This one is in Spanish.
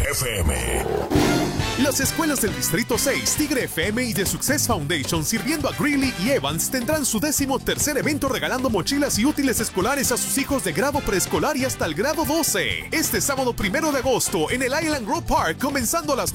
FM. Las escuelas del Distrito 6, Tigre FM y The Success Foundation, sirviendo a Greeley y Evans, tendrán su 13º evento regalando mochilas y útiles escolares a sus hijos de grado preescolar y hasta el grado 12. Este sábado 1 de agosto en el Island Grove Park, comenzando a las